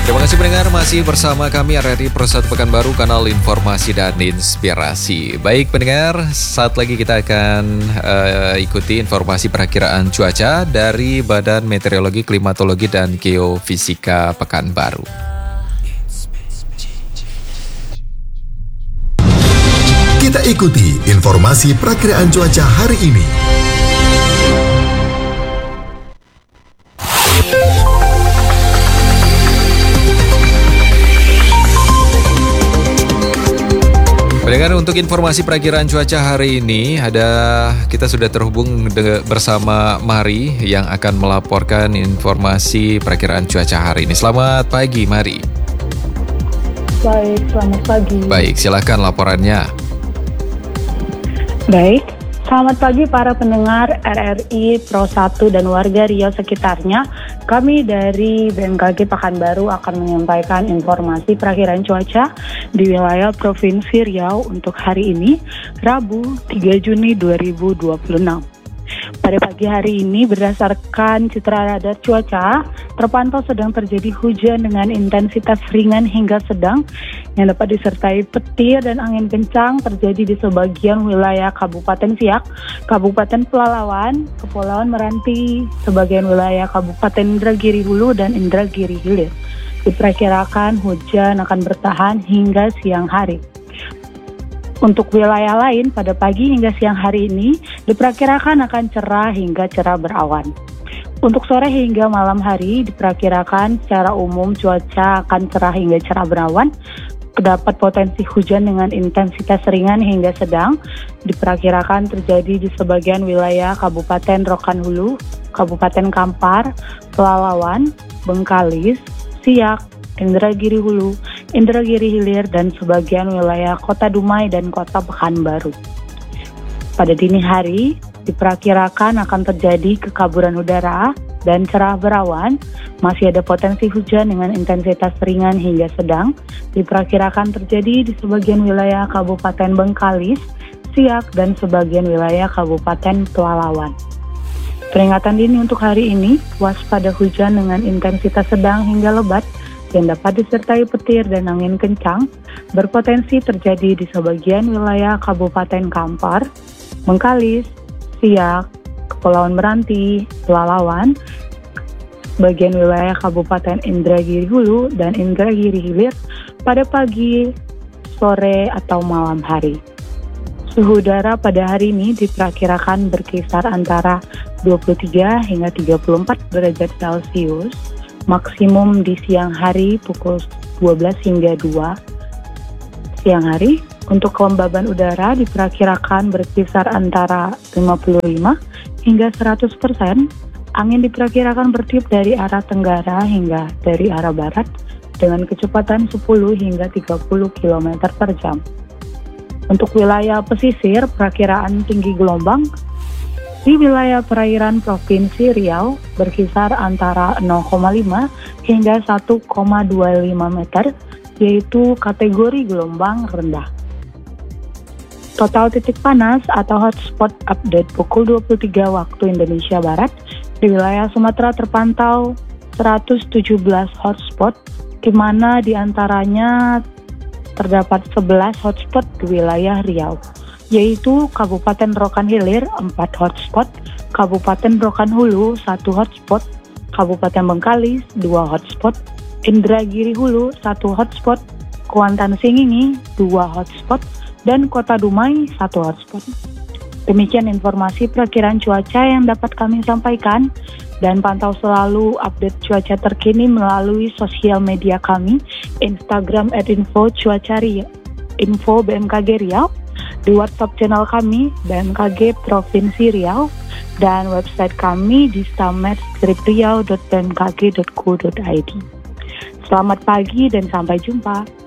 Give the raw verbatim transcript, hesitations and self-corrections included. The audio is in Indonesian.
Terima kasih pendengar, masih bersama kami R R I Pro satu Pekanbaru, kanal informasi dan inspirasi. Baik pendengar, saat lagi kita akan uh, ikuti informasi perakiraan cuaca dari Badan Meteorologi, Klimatologi, dan Geofisika Pekanbaru. Kita ikuti informasi perakiraan cuaca hari ini. Pendengar, untuk informasi perakiraan cuaca hari ini, ada kita sudah terhubung de, bersama Mari yang akan melaporkan informasi perakiraan cuaca hari ini. Selamat pagi, Mari. Baik, selamat pagi. Baik, silakan laporannya. Baik, selamat pagi para pendengar R R I Pro satu dan warga Riau sekitarnya. Kami dari B M K G Pekanbaru akan menyampaikan informasi perakiraan cuaca di wilayah Provinsi Riau untuk hari ini, Rabu tiga Juni dua ribu dua puluh enam. Pada pagi hari ini berdasarkan citra radar cuaca, terpantau sedang terjadi hujan dengan intensitas ringan hingga sedang yang dapat disertai petir dan angin kencang terjadi di sebagian wilayah Kabupaten Siak, Kabupaten Pelalawan, Kepulauan Meranti, sebagian wilayah Kabupaten Indragiri Hulu dan Indragiri Hilir. Diperkirakan hujan akan bertahan hingga siang hari. Untuk wilayah lain pada pagi hingga siang hari ini diperkirakan akan cerah hingga cerah berawan. Untuk sore hingga malam hari diperkirakan secara umum cuaca akan cerah hingga cerah berawan. Terdapat potensi hujan dengan intensitas ringan hingga sedang diperkirakan terjadi di sebagian wilayah Kabupaten Rokan Hulu, Kabupaten Kampar, Pelalawan, Bengkalis, Siak, Indragiri Hulu, Indragiri Hilir, dan sebagian wilayah Kota Dumai dan Kota Pekanbaru. Pada dini hari, diperkirakan akan terjadi kekaburan udara dan cerah berawan. Masih ada potensi hujan dengan intensitas ringan hingga sedang. Diperkirakan terjadi di sebagian wilayah Kabupaten Bengkalis, Siak, dan sebagian wilayah Kabupaten Pelalawan. Peringatan dini untuk hari ini, waspada hujan dengan intensitas sedang hingga lebat yang dapat disertai petir dan angin kencang, berpotensi terjadi di sebagian wilayah Kabupaten Kampar, Bengkalis, Siak, Kepulauan Meranti, Pelalawan, bagian wilayah Kabupaten Indragiri Hulu dan Indragiri Hilir pada pagi, sore, atau malam hari. Suhu udara pada hari ini diperkirakan berkisar antara dua puluh tiga hingga tiga puluh empat derajat Celcius. Maksimum di siang hari pukul dua belas hingga dua siang hari. Untuk kelembaban udara diperkirakan berkisar antara lima puluh lima hingga seratus persen. Angin diperkirakan bertiup dari arah tenggara hingga dari arah barat dengan kecepatan sepuluh hingga tiga puluh kilometer per jam. Untuk wilayah pesisir, perakiraan tinggi gelombang di wilayah perairan Provinsi Riau berkisar antara nol koma lima hingga satu koma dua lima meter, yaitu kategori gelombang rendah. Total titik panas atau hotspot update pukul dua puluh tiga waktu Indonesia Barat di wilayah Sumatera terpantau seratus tujuh belas hotspot, di mana diantaranya terdapat sebelas hotspot di wilayah Riau, yaitu Kabupaten Rokan Hilir empat hotspot, Kabupaten Rokan Hulu satu hotspot, Kabupaten Bengkalis dua hotspot, Indragiri Hulu satu hotspot, Kuantan Singingi dua hotspot, dan Kota Dumai satu hotspot. Demikian informasi perakiraan cuaca yang dapat kami sampaikan, dan pantau selalu update cuaca terkini melalui sosial media kami, Instagram at info cuaca Riau, info B M K G Riau, di WhatsApp channel kami B M K G Provinsi Riau, dan website kami di stamet strip riau dot b m k g dot co dot i d. Selamat pagi dan sampai jumpa.